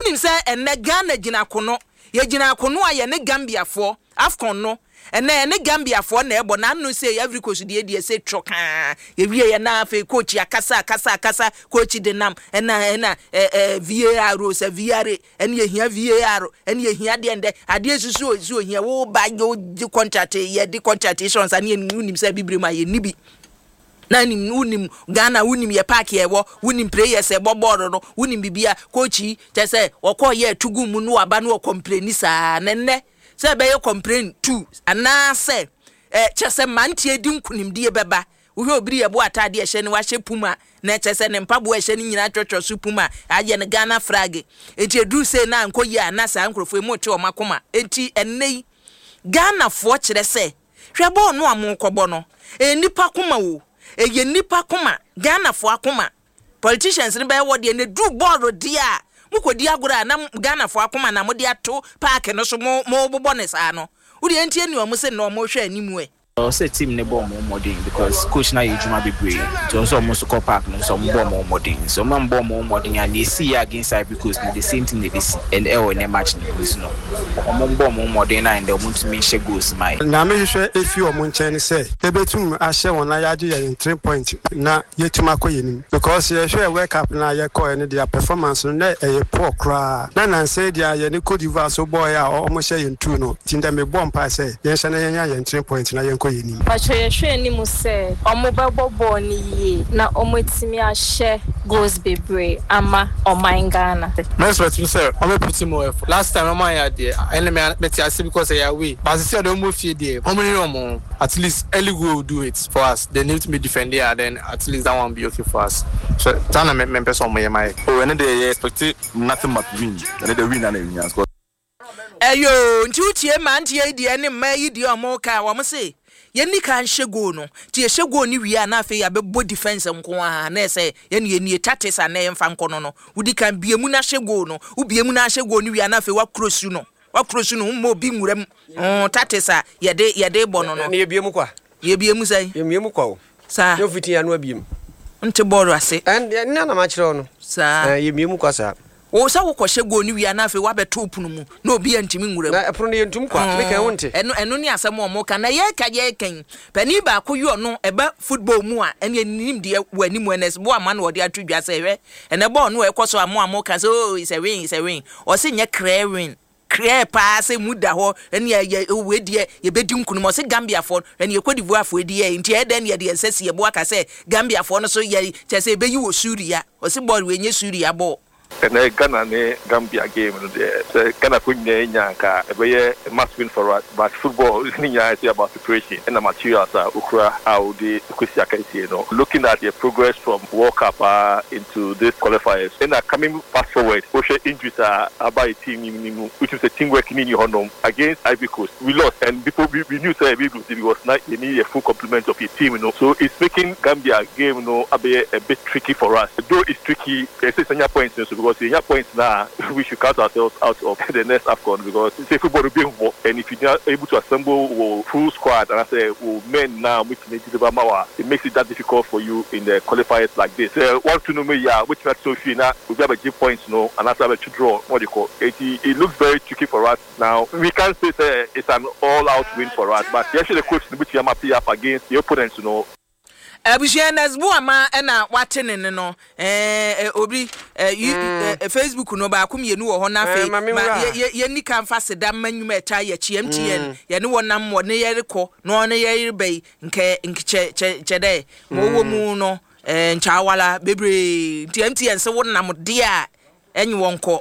Unim say ene Ghana gina kono ye gina kono a ye ne Gambia for Afcon no ene Gambia for na ebo na no say every coach dey say troka ye wie ye na fe coach akasa coach de nam ena VAR rose VAR ene ye hia VAR ene ye hia de ende ade susu hia wo ba yo di contract ye di contractations ane unim say bibire ma ye nibi na nim unim Ghana unim ye park ye wo unim players e bobodo no unim bibia coach te say okọ ye tugu mu no aba no complain sa nenne say be ye complain too ana say chese mantie di nkunim die beba wo hwe obiri ye bo atade ehye ne wa hye puma na chese ne mpabo ehye ne nyina twotwo su puma aye ne Ghana flag enti edu say na nkoyi anasa nkrofo mu che o makoma enti ennei Ghana fo kire say hwe bo no amonkobo no nipa koma wo ye nipa koma Ghana fo akoma politicians ne be wo de ne du board dia mukodi agora na Ghana fo akoma na mo de ato park no so mo bobo ne sa no wo de entie ni o mo se no mo hwe animu e say team ne bomb modern because coach na Ejuma Bebre so almost call park no so bomb modern so man bomb modern and they see against Ivory Coast the same thing they see and in a match no bomb modern and they want to make sure goals my na me hwe if you omo nchen say ebetum ahye won na yaje ye 3 point na yetuma koyenim because ye hwe World Cup na ye call any their performance na e poor cra na say dia ye ni Cote d'Ivoire so boy a omo hye ye 2 no tinda me bomb pa say ye hye na ye 3 point na ye Pacho yeshwe ni muse omobebo boni ye na omwetimi ahye goals bebre ama Ghana. Men's what you say omo put more effort. Last time omo ya there ene me ase because they are away but see don't move here there omo at least early goal will do it for us. They need to be defending and then at least that one be okay for us. So tana me person my when they expect nothing but win and they win and they win. Eyo ntutie man tie die ne ma yi die omo ka wo mo se ye ni kan hyego no tie hyego ni wi na afi ya bebo defense nko ha na se ye ni tatisa na emfa nko no wudi kan biemu na hyego no ubiemu na hyego ni wi na afi wa cross no mo bi nwuram tatisa ye de bono no ye biemu kwa sai ye biemu kwa o sa yo fiti ya no abiem nte boro ase and na na ma kire no sa ye biemu kwa sa wo sa wo kwhye go ni wi na afi wa beto opunu mu na obi antimi nwuram na epro ne ntum kwa me kan wonte eno ni asem o mo ka na ye kan pani ba koyo no eba football mu a ene nim de wani mu enes bo ama na wo de atudwa se hwe ene bo no ekoso amo ka so is a win o se nye craving pa se muda ho ene ye we de ye bedi nkunu mo se Gambia for ene ye Cote d'Ivoire for de ye nti e den ye de ensese ye bo aka se Gambia for no so ye chese be yi wo Suria o se ball we nye Suria bo and Ghana ne Gambia game there. Ghana kunya nyaka ebe must win for us, but football is about preparation and the materials are ukra how the looking at the progress from World Cup into this qualifiers and coming fast forward. Injuries are about a team which is a teamwork in your home against Ivory Coast. We lost and before we knew that it was not you need a full complement of your team, so it's making Gambia game a bit tricky for us. Though it's tricky, it's a point because in your points now we should count ourselves out of the next AFCON because it's a football being involved and if you're not able to assemble a full squad and I say men now which it makes it that difficult for you in the qualifiers like this. One to know me which match so few now we have a G points and after to draw what you call it looks very tricky for us now. We can't say it's an all out win for us, but actually the coach which you are up against the opponents Abusianas buama na watene no obi Facebook no ba kum yenu wo ho na fe ye ni kan fa seda manyum eta ye chiemtien ye ne wonam wo ne ye rekọ no ne ye rebei nke chede wo mu no nchawala bebre chiemtien se wonam de a enyi wonko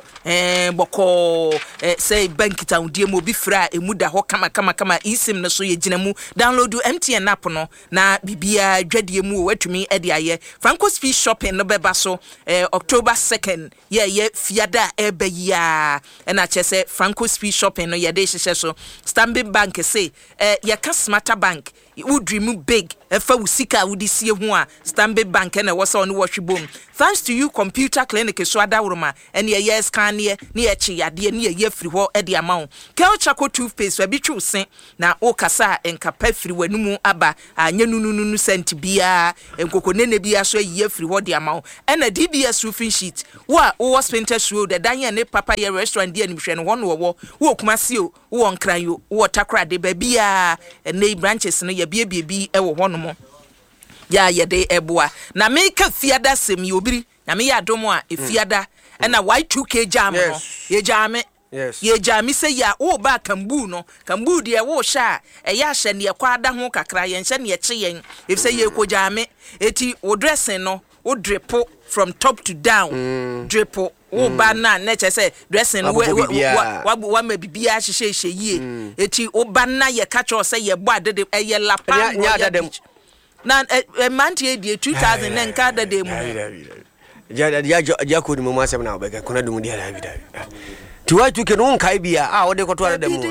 boko say bank town die mo bi fra emuda ho kama isim no so ye ginamu download MTN app no na bibia dwadie mu watumi e de aye Franco Speed Shopping no beba so October 2nd ye fiada ebeya na chese Franco Speed Shopping no ye de hye so Stanbic Bank say ye ka Smarter Bank wo dream big efa wo sika wo di sie ho a Stanbic Bank na wo so no wo hwebom thanks to you computer clinic so adawroma ene ye scan ne ye chi yade ne ye free ho e de amawo Kelchaco toothpaste wa bi twusen na o kasa enkapa free wanumu aba anya nunu cent bia enkokonene bia so ye free ho de amawo ene DBS roofing sheet wo Spintex Road the dan ne papa ye restaurant dia nimhwe no no wo Kumasi o wo Nkran yo wo Takra de ba bia ene branches no ye bia e wo hono ya de eboa na meka fiada sem ye obiri na me ya domo a efiada na Y2K jam no ye jame yes ye jame se ya wo ba kambu no kambu de wo hya e ya hye ne kwa da ho kakra ye hye ne ye kye yen if say ye ko jame eti wo dressing no wo dripple from top to down dripple wo ba na che say dressing wa ma bibia hye yie eti wo ba na ye ka cho say ye bo adede ye lapa na mantie die 2000 na nka da de mu ja ko ni mo asem na obeka kuna dum dia la vida tuwa tuke no nkai bia wode ko to da mu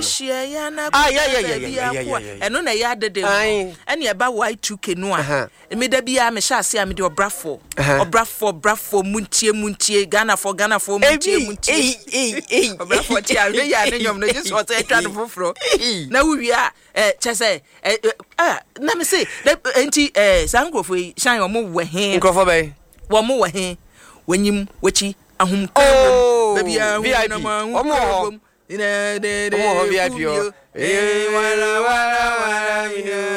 eno na ya da de mu ene e ba Y2K no a me da bia me sha ase a me de obrafo muntie Ghana for muntie obrafo ti a we ya ne nyom no just what e twa no foforo na wi a chese na me say enti sankrofo shan yo mo wehe nkrofo be wo mo wehe wanyim wachi ahum baby VIP omo ina de VIP yo wala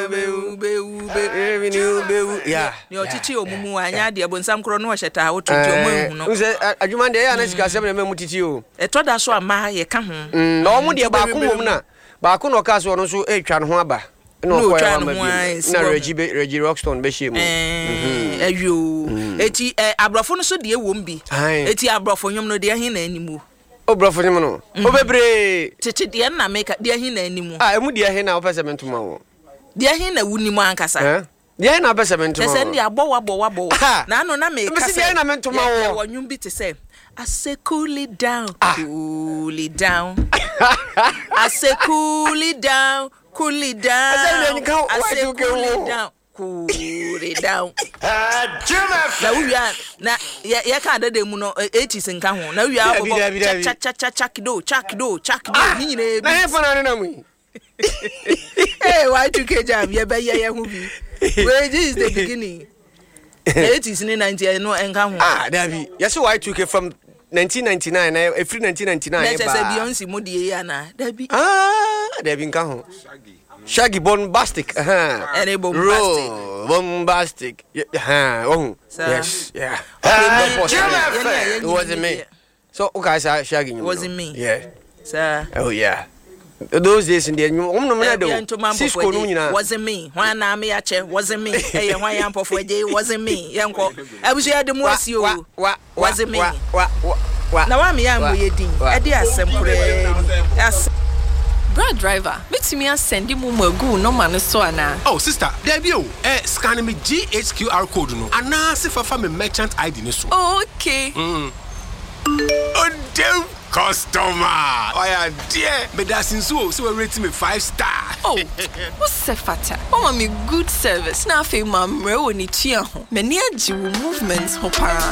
be ya ni ochichi omumu anya de abonsam kro no hyeta wo tutu omu no nse adwuma de ya na sika sem na memu titi o etoda so ama ye ka ho na omu de ba ko mom na ba ko no ka so no so etwa no ho aba no kwa ma bi na Reggie Rockstone be shemu ayo eti abrofo no so de ewom bi eti abrofo nyom no de ahin na animu obrofo nyom no obebre tete de na make de ahin na animu emu de ahin na opesement ma wo de ahin na wunimu ankasa de na opesement ma se ndi abo na no na make se de na mento ma wo wonyum bi te se I say cool it down I say cool it down I say cool it down na we are na ya ka da mu no 80s nka ho na we are chak do ni nyine na he fana na mu Y2K jam ye be ye hu bi we this is the beginning 80s ni 90 no nka ho Davi yes Y2K from 1999 free 1999 let's say Beyonce mo die ya na Davi Davi nka ho Shaggy bombastic and bombastic yes yeah it wasn't me so okay sir Shaggy wasn't me yeah sir oh yeah those days in the Cisco no nyina wasn't me when na me ache wasn't me eh when yam pofo je wasn't me yanko abusu ya de mu asi o wasn't me na wa me yam ye din e de asem kure Brad driver, make me send him go no man so ana. Oh sister, there be scan me GHQR code no. Ana se fa me merchant ID ni so. Okay. Oh damn customer. Oh yeah dear. Me da since so rate me 5-star. Oh. What's se fata? Oh me good service. Na fe mamre woni tua ho. Me ne agi movements ho para.